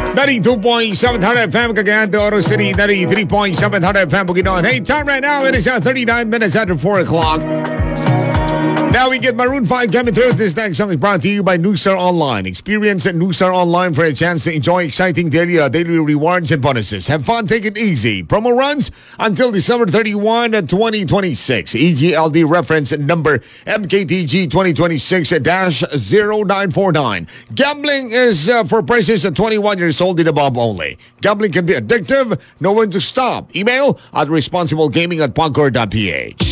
92.7 FM Cagayan de Oro City, 93.7 FM Bukidnon. Hey, time right now, it is 39 minutes after 4 o'clock. Now we get Maroon 5 coming through. This next song is brought to you by Newstar Online. Experience at Newstar Online for a chance to enjoy exciting daily rewards and bonuses. Have fun, take it easy. Promo runs until December 31, 2026. EGLD reference number MKTG 2026-0949. Gambling is for persons at 21 years old and above only. Gambling can be addictive. Know when to stop. Email at responsiblegaming@pagcor.ph.